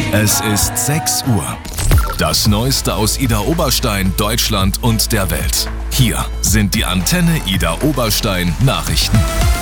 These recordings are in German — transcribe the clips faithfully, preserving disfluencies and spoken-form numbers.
Es ist sechs Uhr. Das Neueste aus Idar Oberstein, Deutschland und der Welt. Hier sind die Antenne Idar Oberstein Nachrichten.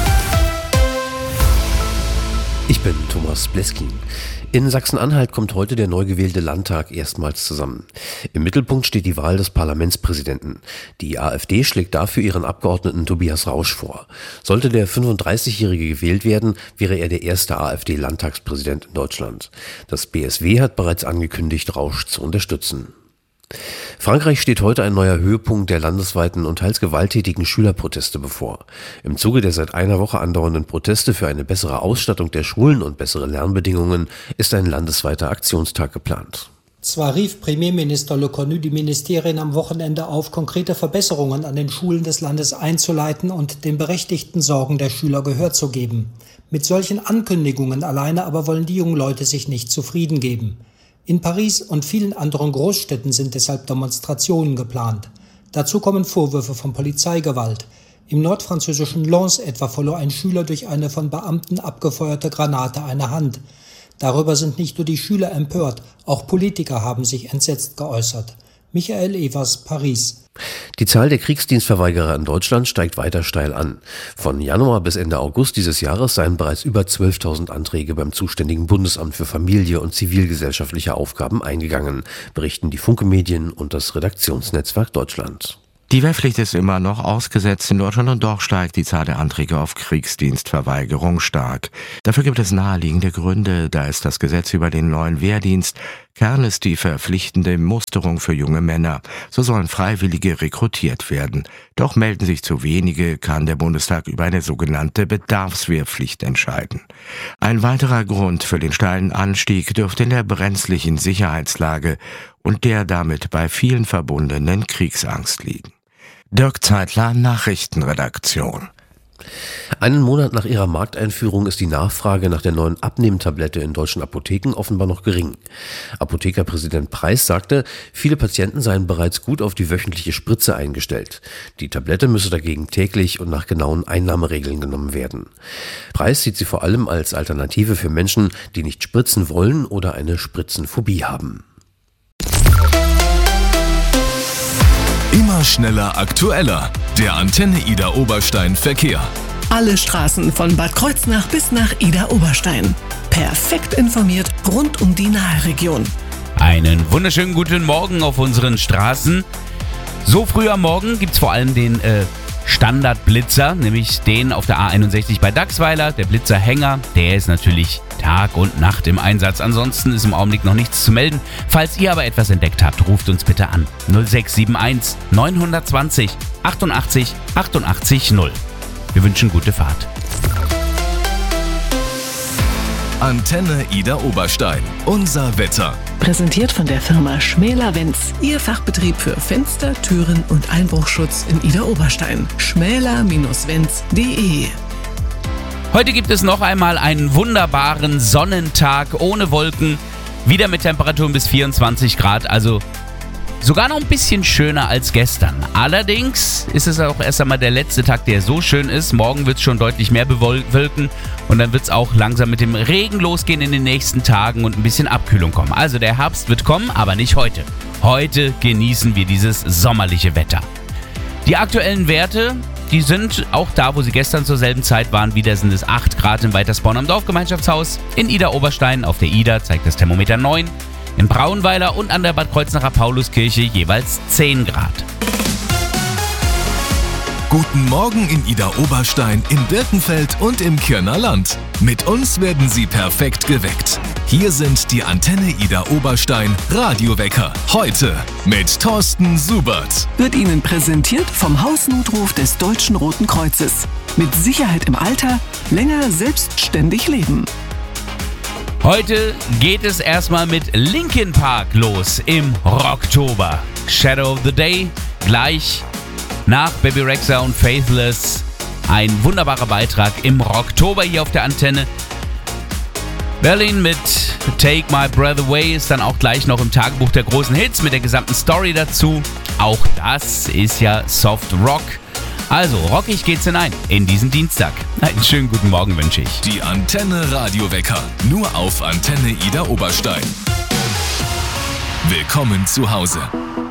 Ich bin Thomas Bleskin. In Sachsen-Anhalt kommt heute der neu gewählte Landtag erstmals zusammen. Im Mittelpunkt steht die Wahl des Parlamentspräsidenten. Die AfD schlägt dafür ihren Abgeordneten Tobias Rausch vor. Sollte der fünfunddreißigjährige gewählt werden, wäre er der erste AfD-Landtagspräsident in Deutschland. Das B S W hat bereits angekündigt, Rausch zu unterstützen. Frankreich steht heute ein neuer Höhepunkt der landesweiten und teils gewalttätigen Schülerproteste bevor. Im Zuge der seit einer Woche andauernden Proteste für eine bessere Ausstattung der Schulen und bessere Lernbedingungen ist ein landesweiter Aktionstag geplant. Zwar rief Premierminister Le Cornu die Ministerien am Wochenende auf, konkrete Verbesserungen an den Schulen des Landes einzuleiten und den berechtigten Sorgen der Schüler Gehör zu geben. Mit solchen Ankündigungen alleine aber wollen die jungen Leute sich nicht zufrieden geben. In Paris und vielen anderen Großstädten sind deshalb Demonstrationen geplant. Dazu kommen Vorwürfe von Polizeigewalt. Im nordfranzösischen Lens etwa verlor ein Schüler durch eine von Beamten abgefeuerte Granate eine Hand. Darüber sind nicht nur die Schüler empört, auch Politiker haben sich entsetzt geäußert. Michael Evers, Paris. Die Zahl der Kriegsdienstverweigerer in Deutschland steigt weiter steil an. Von Januar bis Ende August dieses Jahres seien bereits über zwölftausend Anträge beim zuständigen Bundesamt für Familie und zivilgesellschaftliche Aufgaben eingegangen, berichten die Funke-Medien und das Redaktionsnetzwerk Deutschland. Die Wehrpflicht ist immer noch ausgesetzt in Deutschland und doch steigt die Zahl der Anträge auf Kriegsdienstverweigerung stark. Dafür gibt es naheliegende Gründe, da ist das Gesetz über den neuen Wehrdienst. Kern ist die verpflichtende Musterung für junge Männer. So sollen Freiwillige rekrutiert werden. Doch melden sich zu wenige, kann der Bundestag über eine sogenannte Bedarfswehrpflicht entscheiden. Ein weiterer Grund für den steilen Anstieg dürfte in der brenzlichen Sicherheitslage und der damit bei vielen verbundenen Kriegsangst liegen. Dirk Zeitler, Nachrichtenredaktion. Einen Monat nach ihrer Markteinführung ist die Nachfrage nach der neuen Abnehmtablette in deutschen Apotheken offenbar noch gering. Apothekerpräsident Preis sagte, viele Patienten seien bereits gut auf die wöchentliche Spritze eingestellt. Die Tablette müsse dagegen täglich und nach genauen Einnahmeregeln genommen werden. Preis sieht sie vor allem als Alternative für Menschen, die nicht spritzen wollen oder eine Spritzenphobie haben. Immer schneller, aktueller. Der Antenne Idar Oberstein Verkehr. Alle Straßen von Bad Kreuznach bis nach Idar Oberstein. Perfekt informiert rund um die Naheregion. Einen wunderschönen guten Morgen auf unseren Straßen. So früh am Morgen gibt es vor allem den äh, Standardblitzer, nämlich den auf der A einundsechzig bei Dachsweiler. Der Blitzerhänger, der ist natürlich Tag und Nacht im Einsatz. Ansonsten ist im Augenblick noch nichts zu melden. Falls ihr aber etwas entdeckt habt, ruft uns bitte an. null sechs sieben eins neun zwei null achtundachtzig achtundachtzig null. Wir wünschen gute Fahrt. Antenne Idar Oberstein. Unser Wetter. Präsentiert von der Firma Schmäler-Wenz. Ihr Fachbetrieb für Fenster, Türen und Einbruchschutz in Idar Oberstein. schmäler Bindestrich wenz punkt de. Heute gibt es noch einmal einen wunderbaren Sonnentag ohne Wolken. Wieder mit Temperaturen bis vierundzwanzig Grad, also sogar noch ein bisschen schöner als gestern. Allerdings ist es auch erst einmal der letzte Tag, der so schön ist. Morgen wird es schon deutlich mehr bewölken und dann wird es auch langsam mit dem Regen losgehen in den nächsten Tagen und ein bisschen Abkühlung kommen. Also der Herbst wird kommen, aber nicht heute. Heute genießen wir dieses sommerliche Wetter. Die aktuellen Werte, die sind auch da, wo sie gestern zur selben Zeit waren. Wieder sind es acht Grad in Weitersborn am Dorfgemeinschaftshaus. In Idar Oberstein auf der Idar zeigt das Thermometer neun. In Braunweiler und an der Bad Kreuznacher Pauluskirche jeweils zehn Grad. Guten Morgen in Idar Oberstein, in Birkenfeld und im Kirner Land. Mit uns werden Sie perfekt geweckt. Hier sind die Antenne Idar Oberstein Radiowecker. Heute mit Thorsten Subert. Wird Ihnen präsentiert vom Hausnotruf des Deutschen Roten Kreuzes. Mit Sicherheit im Alter, länger selbstständig leben. Heute geht es erstmal mit Linkin Park los im Rocktober. Shadow of the Day, gleich nach Baby Rexha und Faithless. Ein wunderbarer Beitrag im Rocktober hier auf der Antenne. Berlin mit Take My Breath Away ist dann auch gleich noch im Tagebuch der großen Hits mit der gesamten Story dazu. Auch das ist ja Soft Rock. Also, rockig geht's hinein in diesen Dienstag. Einen schönen guten Morgen wünsche ich. Die Antenne Radiowecker. Nur auf Antenne Ida Oberstein. Willkommen zu Hause.